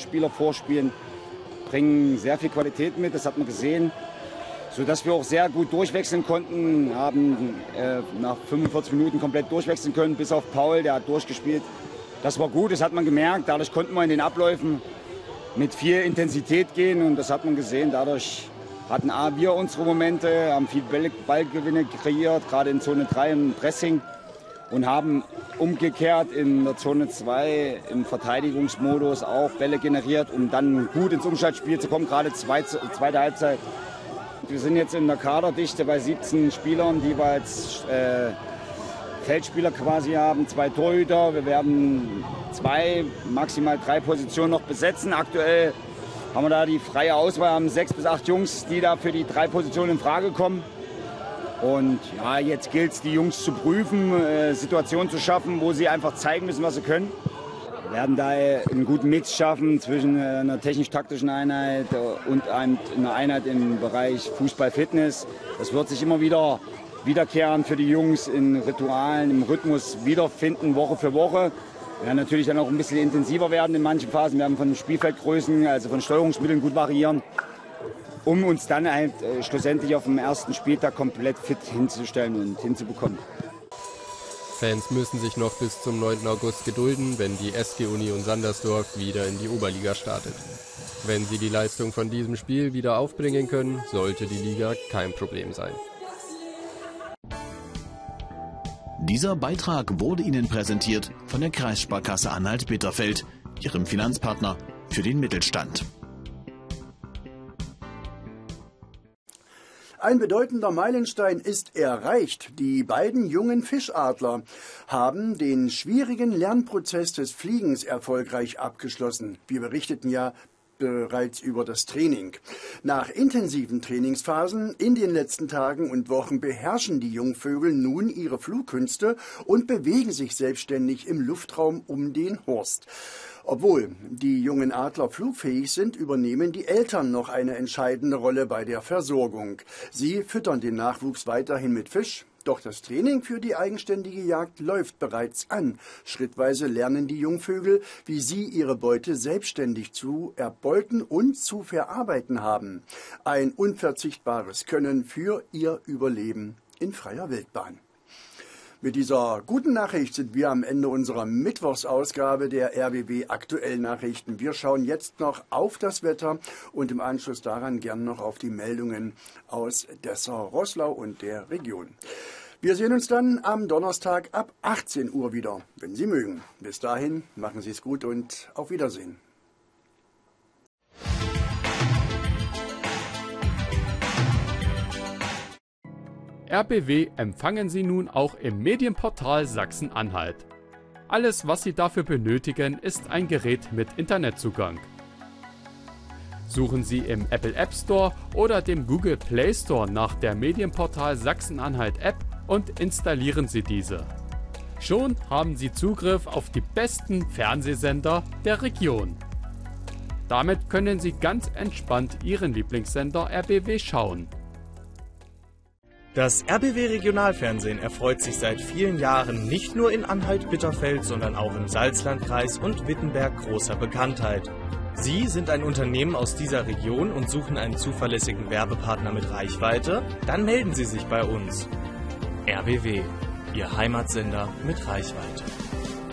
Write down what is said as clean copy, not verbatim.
Spieler vorspielen, bringen sehr viel Qualität mit, das hat man gesehen. Sodass wir auch sehr gut durchwechseln konnten, haben nach 45 Minuten komplett durchwechseln können, bis auf Paul, der hat durchgespielt. Das war gut, das hat man gemerkt, dadurch konnten wir in den Abläufen mit viel Intensität gehen und das hat man gesehen. Dadurch hatten wir unsere Momente, haben viel Ballgewinne kreiert, gerade in Zone 3 im Pressing und haben umgekehrt in der Zone 2 im Verteidigungsmodus auch Bälle generiert, um dann gut ins Umschaltspiel zu kommen, gerade zweite Halbzeit. Wir sind jetzt in der Kaderdichte bei 17 Spielern, die wir als Feldspieler quasi haben, 2 Torhüter. Wir werden 2, maximal 3 Positionen noch besetzen. Aktuell haben wir da die freie Auswahl, haben 6 bis 8 Jungs, die da für die 3 Positionen in Frage kommen. Und ja, jetzt gilt es, die Jungs zu prüfen, Situationen zu schaffen, wo sie einfach zeigen müssen, was sie können. Wir werden da einen guten Mix schaffen zwischen einer technisch-taktischen Einheit und einer Einheit im Bereich Fußball-Fitness. Das wird sich immer wieder wiederkehren für die Jungs in Ritualen, im Rhythmus wiederfinden, Woche für Woche. Wir werden natürlich dann auch ein bisschen intensiver werden in manchen Phasen. Wir werden von Spielfeldgrößen, also von Steuerungsmitteln gut variieren, um uns dann halt schlussendlich auf dem ersten Spieltag komplett fit hinzustellen und hinzubekommen. Fans müssen sich noch bis zum 9. August gedulden, wenn die SG Union Sandersdorf wieder in die Oberliga startet. Wenn sie die Leistung von diesem Spiel wieder aufbringen können, sollte die Liga kein Problem sein. Dieser Beitrag wurde Ihnen präsentiert von der Kreissparkasse Anhalt-Bitterfeld, Ihrem Finanzpartner für den Mittelstand. Ein bedeutender Meilenstein ist erreicht. Die beiden jungen Fischadler haben den schwierigen Lernprozess des Fliegens erfolgreich abgeschlossen. Wir berichteten ja bereits über das Training. Nach intensiven Trainingsphasen in den letzten Tagen und Wochen beherrschen die Jungvögel nun ihre Flugkünste und bewegen sich selbstständig im Luftraum um den Horst. Obwohl die jungen Adler flugfähig sind, übernehmen die Eltern noch eine entscheidende Rolle bei der Versorgung. Sie füttern den Nachwuchs weiterhin mit Fisch. Doch das Training für die eigenständige Jagd läuft bereits an. Schrittweise lernen die Jungvögel, wie sie ihre Beute selbstständig zu erbeuten und zu verarbeiten haben. Ein unverzichtbares Können für ihr Überleben in freier Wildbahn. Mit dieser guten Nachricht sind wir am Ende unserer Mittwochsausgabe der RBB Aktuellen Nachrichten. Wir schauen jetzt noch auf das Wetter und im Anschluss daran gern noch auf die Meldungen aus Dessau-Roßlau und der Region. Wir sehen uns dann am Donnerstag ab 18 Uhr wieder, wenn Sie mögen. Bis dahin, machen Sie es gut und auf Wiedersehen. RBW empfangen Sie nun auch im Medienportal Sachsen-Anhalt. Alles, was Sie dafür benötigen, ist ein Gerät mit Internetzugang. Suchen Sie im Apple App Store oder dem Google Play Store nach der Medienportal Sachsen-Anhalt App und installieren Sie diese. Schon haben Sie Zugriff auf die besten Fernsehsender der Region. Damit können Sie ganz entspannt Ihren Lieblingssender RBW schauen. Das RBW Regionalfernsehen erfreut sich seit vielen Jahren nicht nur in Anhalt-Bitterfeld, sondern auch im Salzlandkreis und Wittenberg großer Bekanntheit. Sie sind ein Unternehmen aus dieser Region und suchen einen zuverlässigen Werbepartner mit Reichweite? Dann melden Sie sich bei uns. RBW, Ihr Heimatsender mit Reichweite.